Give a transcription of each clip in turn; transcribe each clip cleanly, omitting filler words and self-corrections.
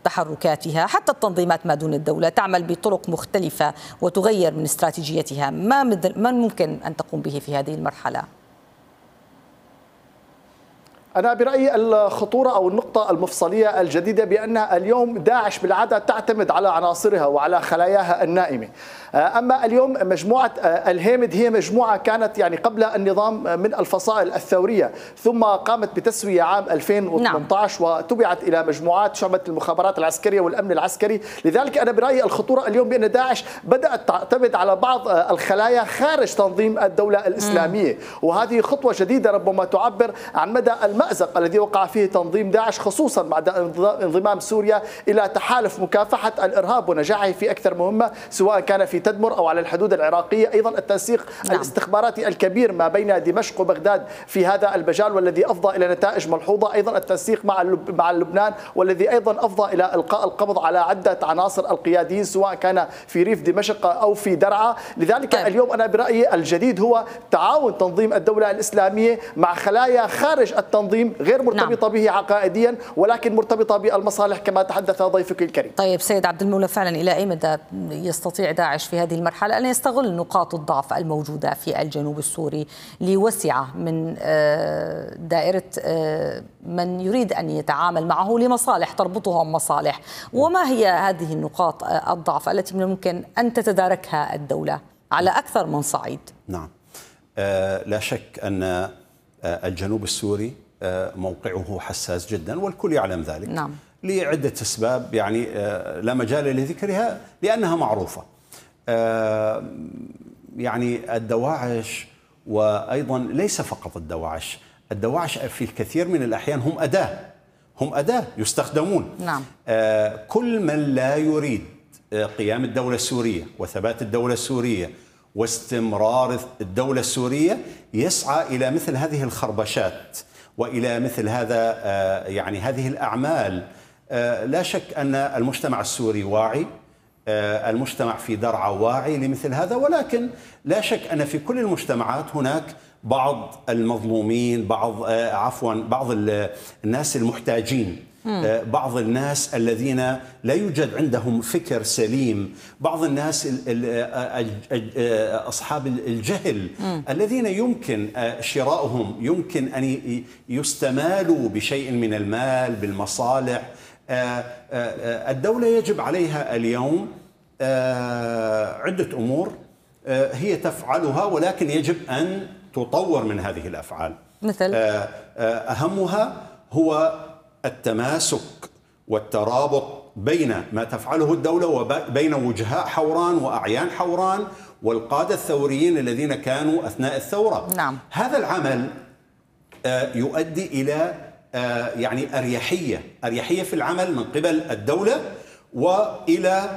تحركاتها حتى التنظيمات ما دون الدولة تعمل بطرق مختلفة وتغير من استراتيجيتها. ما ممكن أن تقوم به في هذه المرحلة؟ أنا برأيي الخطورة أو النقطة المفصلية الجديدة بأن اليوم داعش بالعادة تعتمد على عناصرها وعلى خلاياها النائمة. أما اليوم مجموعة الهيمد هي مجموعة كانت يعني قبل النظام من الفصائل الثورية، ثم قامت بتسوية عام 2018 وتبعت إلى مجموعات شعبة المخابرات العسكرية والأمن العسكري. لذلك أنا برأيي الخطورة اليوم بأن داعش بدأت تعتمد على بعض الخلايا خارج تنظيم الدولة الإسلامية، وهذه خطوة جديدة ربما تعبر عن مدى المأزق الذي وقع فيه تنظيم داعش، خصوصا بعد انضمام سوريا إلى تحالف مكافحة الإرهاب ونجاحه في أكثر مهمة سواء كان في تدمر أو على الحدود العراقية. أيضا التنسيق الاستخباراتي الكبير ما بين دمشق وبغداد في هذا المجال والذي أفضى إلى نتائج ملحوظة. أيضا التنسيق مع لبنان والذي أيضا أفضى إلى إلقاء القبض على عدة عناصر القياديين سواء كان في ريف دمشق أو في درعا. لذلك اليوم أنا برأيي الجديد هو تعاون تنظيم الدولة الإسلامية مع خلايا خارج التنظيم غير مرتبطة به عقائديا ولكن مرتبطة بالمصالح كما تحدث ضيفك الكريم. طيب سيد عبد المولى، فعلا إلى أي مدى يستطيع داعش في هذه المرحلة أن يستغل نقاط الضعف الموجودة في الجنوب السوري لوسعة من دائرة من يريد أن يتعامل معه لمصالح تربطهم مصالح؟ وما هي هذه النقاط الضعف التي من الممكن أن تتداركها الدولة على أكثر من صعيد؟ نعم، لا شك أن الجنوب السوري موقعه حساس جدا والكل يعلم ذلك. نعم. لعدة أسباب يعني لا مجال لذكرها لأنها معروفة. يعني الدواعش، وأيضا ليس فقط الدواعش في الكثير من الأحيان هم أداة يستخدمون. نعم. كل من لا يريد قيام الدولة السورية وثبات الدولة السورية واستمرار الدولة السورية يسعى إلى مثل هذه الخربشات وإلى مثل هذا يعني هذه الأعمال. لا شك أن المجتمع السوري واعي، المجتمع في درعا واعي لمثل هذا، ولكن لا شك أن في كل المجتمعات هناك بعض المظلومين، بعض الناس المحتاجين، بعض الناس الذين لا يوجد عندهم فكر سليم، بعض الناس أصحاب الجهل الذين يمكن شراؤهم، يمكن أن يستمالوا بشيء من المال بالمصالح. الدولة يجب عليها اليوم عدة أمور هي تفعلها، ولكن يجب أن تطور من هذه الأفعال. مثل أهمها هو التماسك والترابط بين ما تفعله الدولة وبين وجهاء حوران وأعيان حوران والقادة الثوريين الذين كانوا أثناء الثورة. نعم. هذا العمل يؤدي إلى يعني أريحية في العمل من قبل الدولة، وإلى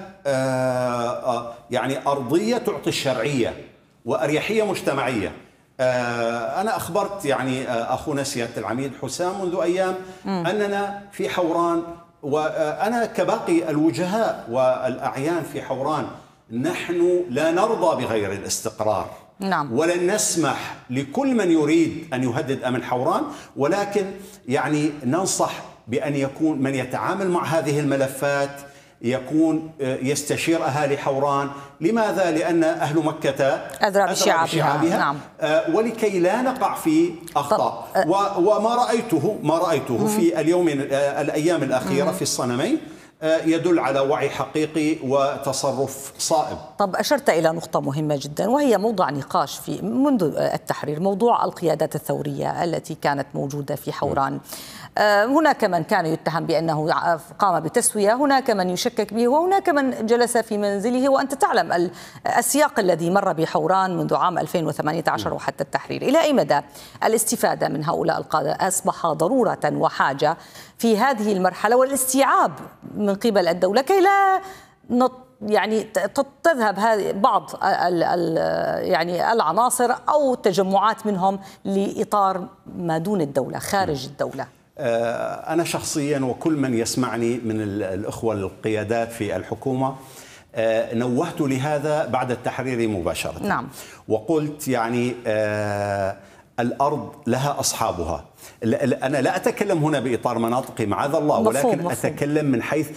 يعني أرضية تعطي الشرعية وأريحية مجتمعية. أنا أخبرت يعني أخونا سيادة العميد حسام منذ أيام أننا في حوران، وأنا كباقي الوجهاء والأعيان في حوران نحن لا نرضى بغير الاستقرار. نعم. ولن نسمح لكل من يريد أن يهدد أمن حوران، ولكن يعني ننصح بأن يكون من يتعامل مع هذه الملفات يكون يستشير أهالي حوران. لماذا؟ لأن أهل مكة أدرى بشعابها. نعم. ولكي لا نقع في أخطاء. وما رأيته في الأيام الأخيرة في الصنمين يدل على وعي حقيقي وتصرف صائب. طب أشرت إلى نقطة مهمة جدا وهي موضوع نقاش في منذ التحرير، موضوع القيادات الثورية التي كانت موجودة في حوران. هناك من كان يتهم بأنه قام بتسوية، هناك من يشكك به، وهناك من جلس في منزله، وأنت تعلم السياق الذي مر بحوران منذ عام 2018 وحتى التحرير. إلى أي مدى الاستفادة من هؤلاء القادة أصبح ضرورة وحاجة في هذه المرحلة والاستيعاب من قبل الدولة كي لا يعني تذهب هذه بعض يعني العناصر أو تجمعات منهم لإطار ما دون الدولة خارج الدولة؟ أنا شخصيا وكل من يسمعني من الأخوة القيادات في الحكومة نوهت لهذا بعد التحرير مباشرة. نعم. وقلت يعني الأرض لها أصحابها. أنا لا أتكلم هنا بإطار مناطقي معاذ الله، ولكن مفهوم. أتكلم من حيث